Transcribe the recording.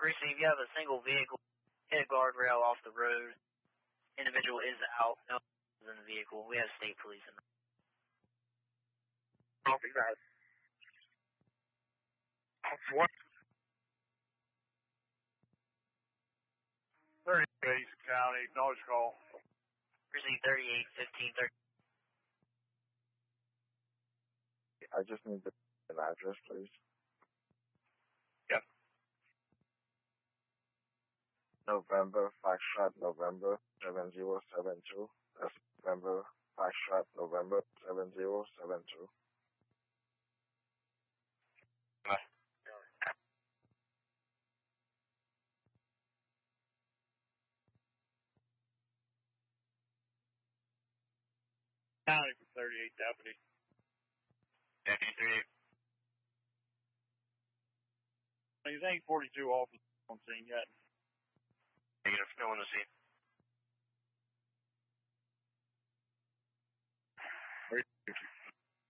Receive, you have a single vehicle hit a guardrail off the road. Individual is out. No one is in the vehicle. We have state police in the Copy that. What? 38 County, acknowledge call. Receive 38, 15, 30. I just need an address, please. Yep. November, Foxtrot, November, 7072. That's November, Foxtrot, November, 7072. County for 38 deputy. Deputy 38. He's ain't 42 officers on scene yet. Negative, no one to see.